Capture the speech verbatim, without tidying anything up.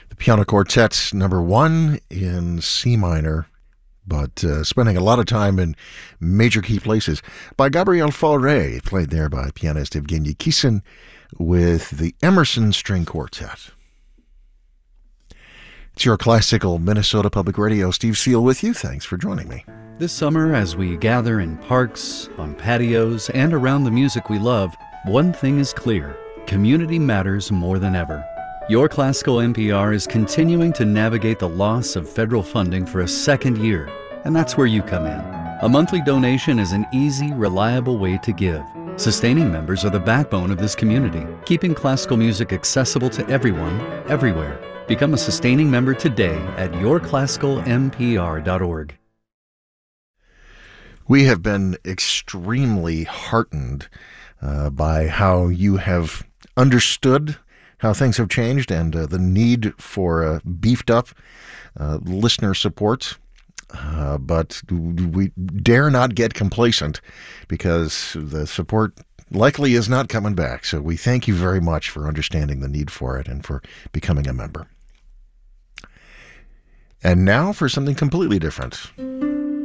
The Piano Quartet, number one in C minor, but uh, spending a lot of time in major key places, by Gabriel Fauré, played there by pianist Evgeny Kissin with the Emerson String Quartet. It's your classical Minnesota Public Radio. Steve Seal with you. Thanks for joining me. This summer, as we gather in parks, on patios, and around the music we love, one thing is clear. Community matters more than ever. Your Classical N P R is continuing to navigate the loss of federal funding for a second year, and that's where you come in. A monthly donation is an easy, reliable way to give. Sustaining members are the backbone of this community, keeping classical music accessible to everyone, everywhere. Become a sustaining member today at your classical n p r dot org. We have been extremely heartened uh, by how you have understood how things have changed and uh, the need for uh, beefed up uh, listener support. Uh, but we dare not get complacent because the support likely is not coming back. So we thank you very much for understanding the need for it and for becoming a member. And now for something completely different.